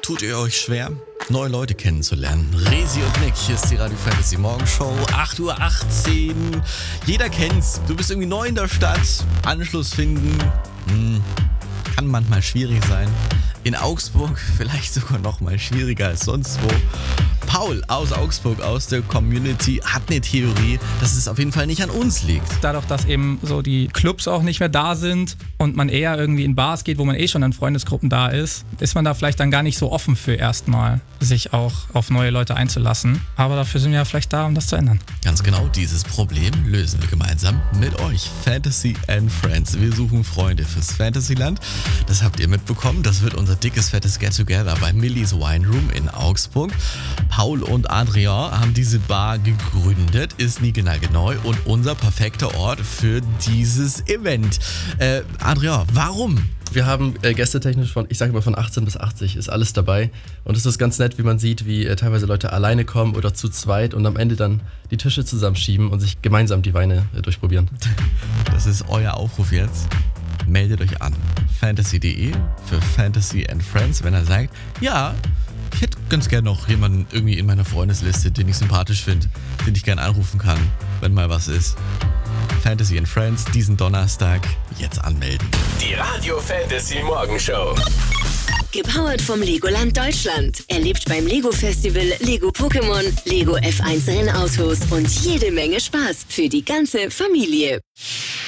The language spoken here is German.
Tut ihr euch schwer, neue Leute kennenzulernen? Resi und Nick, hier ist die Radio Fantasy Morgenshow, 8:18 Uhr. Jeder kennt's. Du bist irgendwie neu in der Stadt. Anschluss finden, kann manchmal schwierig sein. In Augsburg vielleicht sogar noch mal schwieriger als sonst wo. Paul aus Augsburg, aus der Community, hat eine Theorie, dass es auf jeden Fall nicht an uns liegt. Dadurch, dass eben so die Clubs auch nicht mehr da sind und man eher irgendwie in Bars geht, wo man schon in Freundesgruppen da ist man da vielleicht dann gar nicht so offen für erstmal, sich auch auf neue Leute einzulassen. Aber dafür sind wir ja vielleicht da, um das zu ändern. Ganz genau, dieses Problem lösen wir gemeinsam mit euch. Fantasy and Friends. Wir suchen Freunde fürs Fantasyland. Das habt ihr mitbekommen. Das wird unser dickes, fettes Get-Together bei Millie's Wine Room in Augsburg. Paul und Adrian haben diese Bar gegründet, ist niegelnagelneu und unser perfekter Ort für dieses Event. Adrian, warum? Wir haben gästetechnisch von 18 bis 80 ist alles dabei. Und es ist ganz nett, wie man sieht, wie teilweise Leute alleine kommen oder zu zweit und am Ende dann die Tische zusammenschieben und sich gemeinsam die Weine durchprobieren. Das ist euer Aufruf jetzt. Meldet euch an. Fantasy.de für Fantasy and Friends, wenn er sagt, ja, ich hätte ganz gerne noch jemanden irgendwie in meiner Freundesliste, den ich sympathisch finde, den ich gerne anrufen kann, wenn mal was ist. Fantasy and Friends, diesen Donnerstag, jetzt anmelden. Die Radio Fantasy Morgenshow. Gepowert vom Legoland Deutschland. Erlebt beim Lego Festival Lego Pokémon, Lego F1 Rennautos und jede Menge Spaß für die ganze Familie.